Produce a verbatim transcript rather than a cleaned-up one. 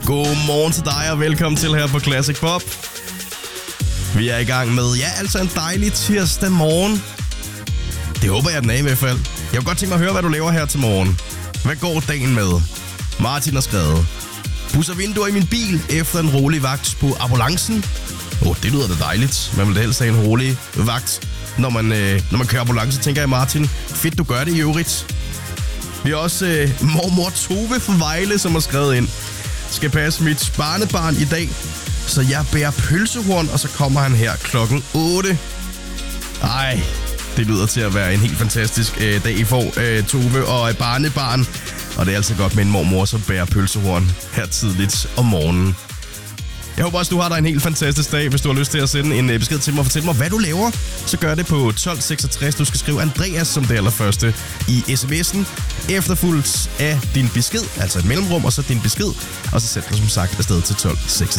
Godmorgen til dig, og velkommen til her på Classic Pop. Vi er i gang med, ja, altså en dejlig tirsdag morgen. Det håber jeg, den er i hvert fald. Jeg kunne godt tænke mig at høre, hvad du laver her til morgen. Hvad går dagen med? Martin har skrevet: pusser vinduer i min bil efter en rolig vagt på ambulancen. Åh, oh, det lyder da dejligt. Man vil da helst have en rolig vagt, når man, øh, når man kører ambulance, tænker jeg, Martin. Fedt, du gør det i øvrigt. Vi har også øh, mormor Tove fra Vejle, som har skrevet ind: skal passe mit barnebarn i dag, så jeg bærer pølsehorn, og så kommer han her klokken otte. Ej, det lyder til at være en helt fantastisk øh, dag, I får, øh, Tove og et barnebarn. Og det er altså godt med en mormor, som bærer pølsehorn her tidligt om morgenen. Jeg håber også, du har dig en helt fantastisk dag. Hvis du har lyst til at sende en besked til mig og fortælle mig, hvad du laver, så gør det på tolv seksogtres. Du skal skrive Andreas som det allerførste i sms'en, efterfulgt af din besked, altså et mellemrum, og så din besked, og så sætter du som sagt afsted til tolv seksogtres.